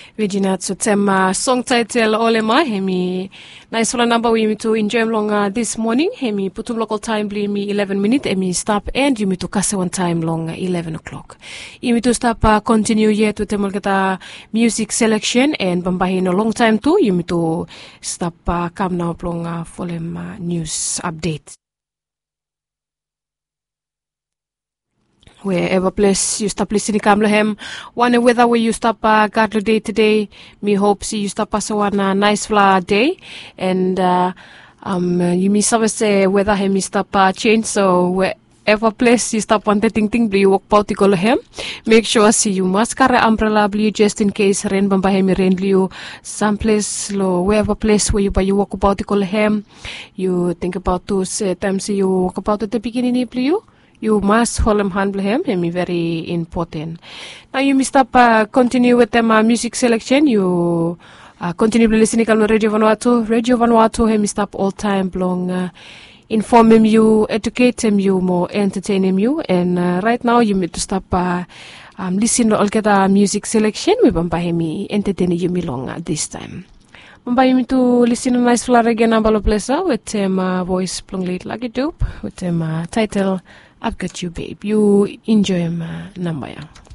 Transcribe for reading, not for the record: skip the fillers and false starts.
Regina to tema song title Olema hemi nice one number we to enjoy long this morning hemi putum local time bli me 11 minutes emi stop and you me to kase one time long 11 o'clock. You me to stop continue yet to temal kita music selection and bambahin a long time too you me to stop come now long folem news update. Wherever place you stop listening kamlehem, one weather where you stop godly day today, me hope see you stop us one nice flower day, and you me say weather hem you stop change, so wherever place you stop one ting you walk particle hem, make sure see you must carry umbrella blue just in case rain bamba hem rain blue, some place low wherever place where you walk particle hem, you think about those times you walk about at the beginning blue. You must hold him handle him, very important. Now you must continue with them music selection. You continue listening to Radio Vanuatu. Radio Vanuatu him stop all time long inform him you, educate him you, more entertain him you. And right now you need to stop listen to all the music selection. We bamba him entertain you me long this time. Bamba him to listen to nice flower again ambalo plesa with him voice plong late like it dope with him title I've Got You Babe. You enjoy him nambaya.